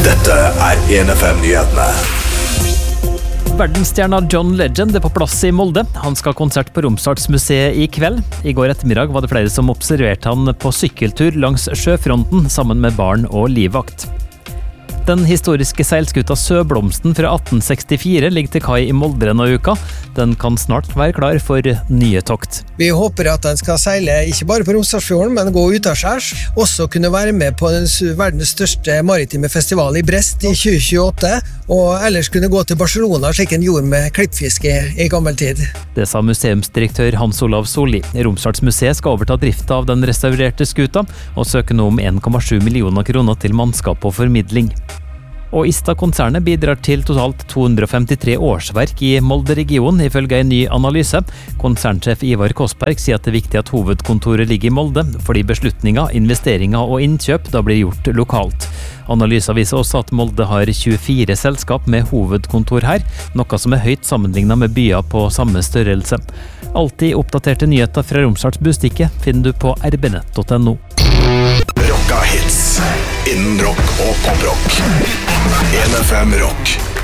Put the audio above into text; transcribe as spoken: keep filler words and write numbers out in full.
Dette er en F M-nyhetene. Verdensstjerna John Legend er på plass i Molde. Han skal ha konsert på Romsdalsmuseet i kveld. I går ettermiddag var det flere som observerte han på sykkeltur langs sjøfronten sammen med barn og livvakt. Den historiske seilskuta Søblomsten fra atten sekstifire ligger til kai i Molde denne uka. Den kan snart være klar for nye tokt. Vi håper at den skal seile ikke bare på Romsdalsfjorden, men gå ut av skjærs. Også kunne være med på den verdens største maritime festival i Brest i tjue tjueåtte, og ellers kunne gå til Barcelona slik en gjorde med klippfiske i gammel tid. Det sa museumsdirektør Hans Olav Solli. Romsdalsmuseet skal overta drifta av den restaurerte skuta, og søke nå om en komma sju millioner kroner til mannskap og formidling. Og Ista-konsernet bidrar til totalt to hundre femtitre årsverk i Molde-regionen, ifølge en ny analyse. Konsernsjef Ivar Kosberg sier at det er viktig at hovedkontoret ligger i Molde, fordi beslutninger, investeringer og innkjøp da blir gjort lokalt. Analysen viser også at Molde har tjuefire selskap med hovedkontor her, noe som er høyt sammenlignet med byer på samme størrelse. Alltid oppdaterte nyheter fra Romsdals Bustikke finner du på r b nett punktum no. Rocka hits innen rock og poprock. en F M Rock.